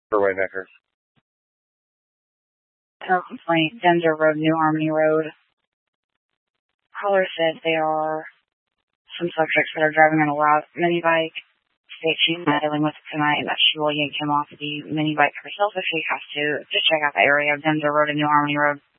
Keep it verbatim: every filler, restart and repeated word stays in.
For Waymaker. Oh, complaint, Denver Road, New Harmony Road. Caller said there are some subjects that are driving on a loud mini bike. States she's not dealing with it tonight and that she will yank him off the mini bike herself if she has to. Just check out the area of Denver Road and New Harmony Road.